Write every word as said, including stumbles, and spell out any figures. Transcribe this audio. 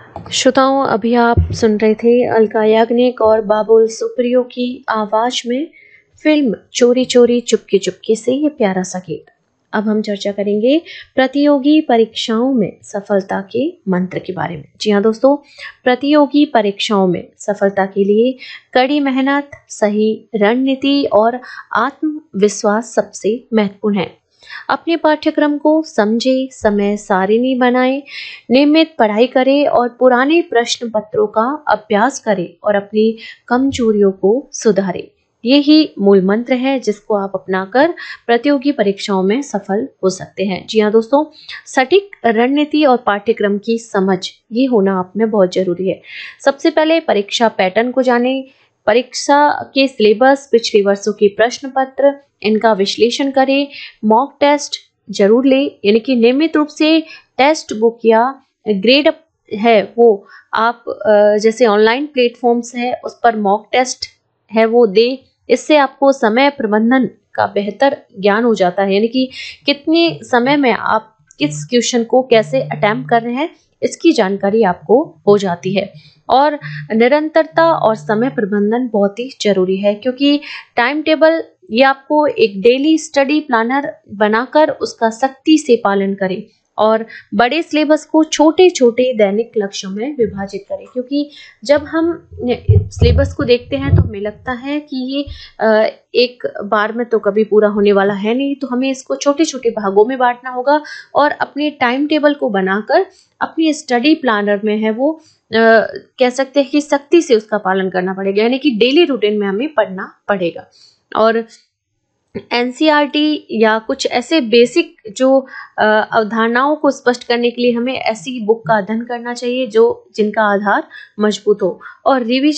श्रोताओं, अभी आप सुन रहे थे अलका याग्निक और बाबुल सुप्रियो की आवाज में फिल्म चोरी चोरी चुपके चुपके से ये प्यारा सा गीत। अब हम चर्चा करेंगे प्रतियोगी परीक्षाओं में सफलता के मंत्र के बारे में। जी हाँ दोस्तों, प्रतियोगी परीक्षाओं में सफलता के लिए कड़ी मेहनत, सही रणनीति और आत्मविश्वास सबसे महत्वपूर्ण है। अपने पाठ्यक्रम को समझे, समय सारिणी बनाएं, नियमित पढ़ाई करें और पुराने प्रश्न पत्रों का अभ्यास करें और अपनी कमजोरियों को सुधारें। यही मूल मंत्र है जिसको आप अपनाकर प्रतियोगी परीक्षाओं में सफल हो सकते हैं। जी हाँ दोस्तों, सटीक रणनीति और पाठ्यक्रम की समझ ये होना आप में बहुत जरूरी है। सबसे पहले परीक्षा पैटर्न को जानें, परीक्षा के सिलेबस, पिछले वर्षों के प्रश्न पत्र, इनका विश्लेषण करें, मॉक टेस्ट जरूर ले, यानी कि नियमित रूप से टेस्ट बुक या ग्रेड अप है वो आप जैसे ऑनलाइन प्लेटफॉर्म्स है उस पर मॉक टेस्ट है वो दे। इससे आपको समय प्रबंधन का बेहतर ज्ञान हो जाता है, यानी कि कितने समय में आप किस क्वेश्चन को कैसे अटेम्प्ट कर रहे हैं इसकी जानकारी आपको हो जाती है। और निरंतरता और समय प्रबंधन बहुत ही जरूरी है, क्योंकि टाइम टेबल ये आपको एक डेली स्टडी प्लानर बनाकर उसका सख्ती से पालन करें और बड़े सिलेबस को छोटे छोटे दैनिक लक्ष्यों में विभाजित करें। क्योंकि जब हम सिलेबस को देखते हैं तो हमें लगता है कि ये एक बार में तो कभी पूरा होने वाला है नहीं, तो हमें इसको छोटे छोटे भागों में बांटना होगा और अपने टाइम टेबल को बनाकर अपनी स्टडी प्लानर में है वो आ, कह सकते हैं कि सख्ती से उसका पालन करना पड़ेगा, यानी कि डेली रूटीन में हमें पढ़ना पड़ेगा। और एनसीईआरटी या कुछ ऐसे बेसिक जो अवधारणाओं को स्पष्ट करने के लिए हमें ऐसी बुक का अध्ययन करना चाहिए जो जिनका आधार मजबूत हो। और रिवीजन